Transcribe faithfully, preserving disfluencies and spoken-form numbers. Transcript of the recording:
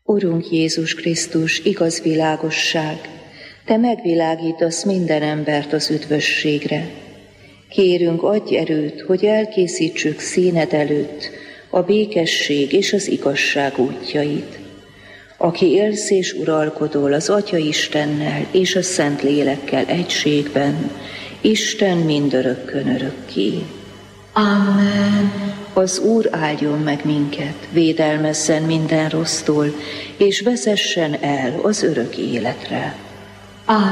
Urunk Jézus Krisztus, igaz világosság, Te megvilágítasz minden embert az üdvösségre. Kérünk, adj erőt, hogy elkészítsük színed előtt a békesség és az igazság útjait. Aki élsz és uralkodol az Atya Istennel és a Szent Lélekkel egységben, Isten mindörökkön örökké. Amen. Az Úr áldjon meg minket, védelmezzen minden rossztól, és vezessen el az örök életre.